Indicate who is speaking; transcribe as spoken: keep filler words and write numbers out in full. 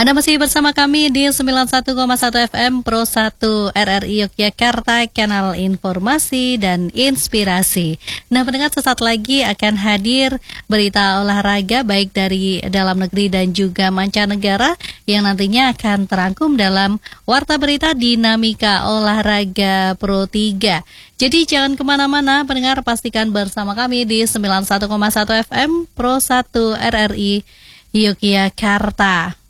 Speaker 1: Anda masih bersama kami di sembilan puluh satu koma satu F M Pro satu R R I Yogyakarta, kanal informasi dan inspirasi. Nah, pendengar, sesaat lagi akan hadir berita olahraga baik dari dalam negeri dan juga mancanegara yang nantinya akan terangkum dalam Warta Berita Dinamika Olahraga Pro tiga. Jadi jangan kemana-mana, pendengar, pastikan bersama kami di sembilan puluh satu koma satu F M Pro satu R R I Yogyakarta.